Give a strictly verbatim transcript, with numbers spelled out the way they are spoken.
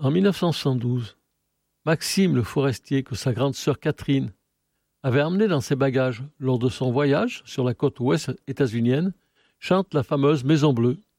En mille neuf cent soixante-douze, Maxime le forestier, que sa grande sœur Catherine avait emmené dans ses bagages lors de son voyage sur la côte ouest états-unienne, chante la fameuse Maison Bleue,